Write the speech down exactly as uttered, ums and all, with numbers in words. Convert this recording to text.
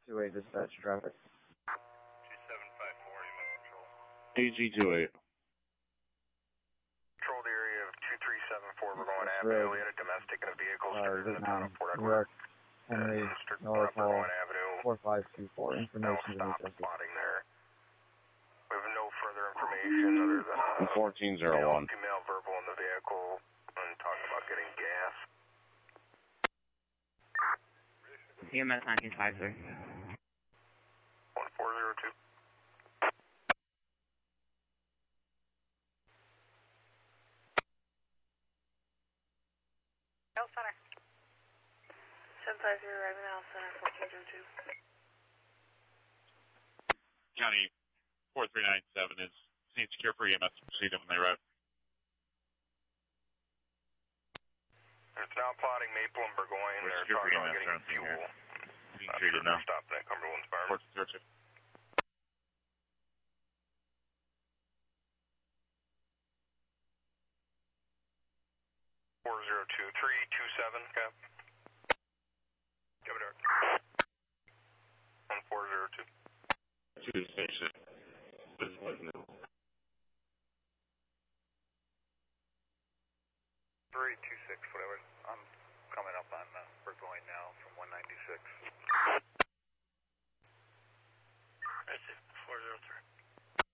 two eight dispatch traffic. two seven five four, human control. A G two eight. Control the area of two three seven four, we're going Avenue. We had a domestic in a vehicle Uh, in the town of Port New Edward. York, Henry, North Hall, four five two four. Information No to stop be spotting there. We have no further information other than a fourteen zero one. female verbal in the vehicle and talking about getting gas. E M S nineteen five three. one four zero two. L Center. seven five zero, arriving at L Center, fourteen zero two. County four three nine seven is seen secure for E M S to proceed when they arrive. It's now plotting Maple and Burgoyne. They're talking about getting fuel. Being treated now. Stopping at Cumberland's Farm. fourteen zero two. four zero two three two seven, cap. Give it up. one four zero two. Two station.